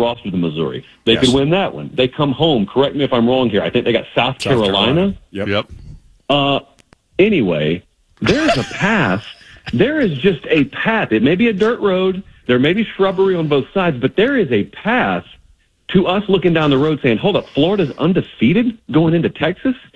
roster than Missouri. They Yes. could win that one. They come home. Correct me if I'm wrong here. I think they got South Carolina. Yep. Anyway, there's a path. There is just a path. It may be a dirt road. There may be shrubbery on both sides, but there is a path to us looking down the road saying, hold up, Florida's undefeated going into Texas?